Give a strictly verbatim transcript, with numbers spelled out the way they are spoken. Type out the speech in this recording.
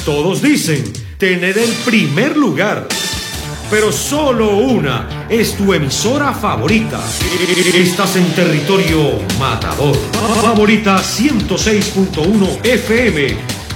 Todos dicen tener el primer lugar, pero solo una es tu emisora favorita. Estás en territorio matador. Favorita ciento seis punto uno F M.